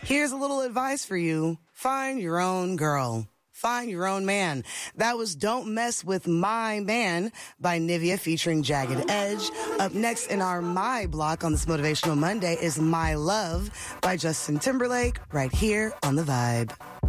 Here's a little advice for you. Find your own girl. Find your own man. That was Don't Mess With My Man by Nivea featuring Jagged Edge. Up next in our My block on this Motivational Monday is My Love by Justin Timberlake right here on The Vibe.